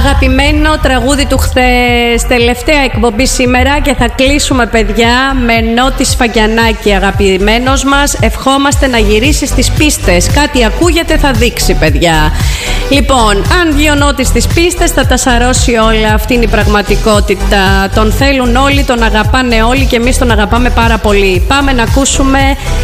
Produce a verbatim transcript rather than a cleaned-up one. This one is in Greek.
Αγαπημένο τραγούδι του χθες, τελευταία εκπομπή σήμερα και θα κλείσουμε, παιδιά, με Νότι Σφαγιανάκη, αγαπημένος μας. Ευχόμαστε να γυρίσει στις πίστες. Κάτι ακούγεται, θα δείξει, παιδιά. Λοιπόν, αν βγει ο Νότης στις πίστες θα τα σαρώσει όλα. Αυτή είναι η πραγματικότητα. Τον θέλουν όλοι, τον αγαπάνε όλοι και εμείς τον αγαπάμε πάρα πολύ. Πάμε να ακούσουμε